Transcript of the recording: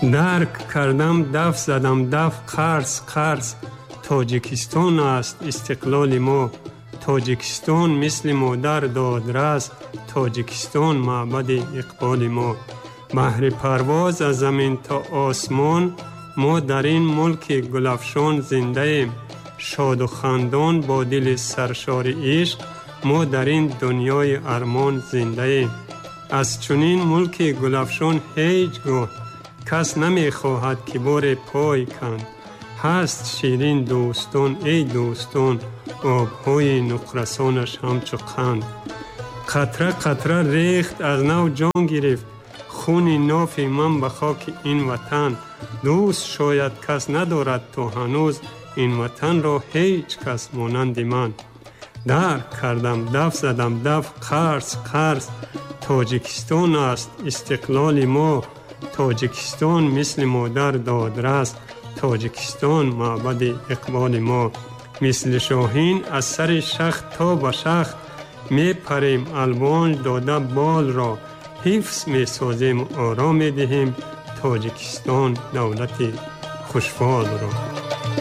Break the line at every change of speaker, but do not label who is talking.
درک کردم دف زدم دف قرص تاجیکستان است استقلال ما. تاجیکستان مثل مادر دادرس، تاجیکستان معبد اقبال ما. بحر پرواز از زمین تا آسمان، ما در این ملک گلفشان زنده ایم. شاد و خندان با دل سرشار عشق، ما در این دنیای ارمان زنده ایم. از چنین ملک گلفشان هیچگاه کس نمی خواهد که بار پای کند. هست شیرین دوستان ای دوستان، آبهای نقرسانش همچو قند. قطره قطره ریخت از نو جان گرفت، خون ناف من به خاک این وطن. دوست شاید کس ندارد تو هنوز، این وطن را هیچ کس مانند من. درک کردم دف زدم دف قرص تاجیکستان است استقلال ما. تاجیکستان مثل مادر دادرس، تاجیکستان معبد اقبال ما. مثل شاهین از سر شخت تا به شخت، می پریم الوان داده بال را. حفظ می سازیم آرام دهیم تاجیکستان دولت خوشفال را.